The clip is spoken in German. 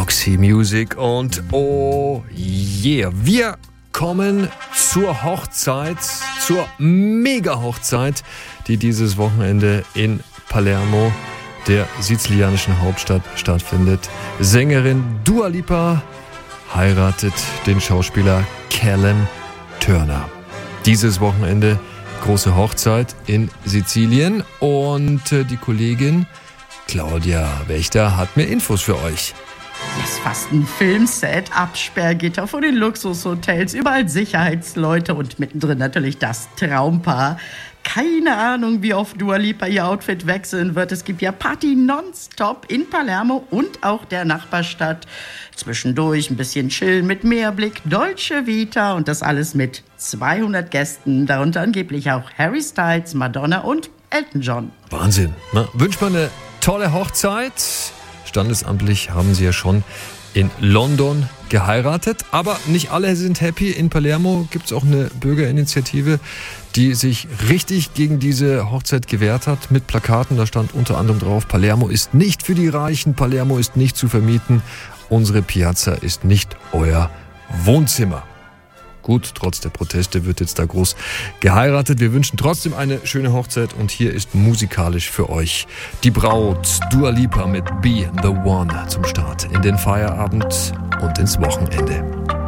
Roxy Music und oh yeah, wir kommen zur Hochzeit, zur Mega-Hochzeit, die dieses Wochenende in Palermo, der sizilianischen Hauptstadt, stattfindet. Sängerin Dua Lipa heiratet den Schauspieler Callum Turner. Dieses Wochenende große Hochzeit in Sizilien und die Kollegin Claudia Wächter hat mir Infos für euch. Das ist fast ein Filmset, Absperrgitter vor den Luxushotels, überall Sicherheitsleute und mittendrin natürlich das Traumpaar. Keine Ahnung, wie oft Dua Lipa ihr Outfit wechseln wird. Es gibt ja Party nonstop in Palermo und auch der Nachbarstadt. Zwischendurch ein bisschen chillen mit Meerblick, Dolce Vita und das alles mit 200 Gästen, darunter angeblich auch Harry Styles, Madonna und Elton John. Wahnsinn, ne? Wünscht man eine tolle Hochzeit. Standesamtlich haben sie ja schon in London geheiratet, aber nicht alle sind happy. In Palermo gibt es auch eine Bürgerinitiative, die sich richtig gegen diese Hochzeit gewehrt hat mit Plakaten. Da stand unter anderem drauf: Palermo ist nicht für die Reichen, Palermo ist nicht zu vermieten, unsere Piazza ist nicht euer Wohnzimmer. Gut, trotz der Proteste wird jetzt da groß geheiratet. Wir wünschen trotzdem eine schöne Hochzeit und hier ist musikalisch für euch die Braut Dua Lipa mit Be The One zum Start in den Feierabend und ins Wochenende.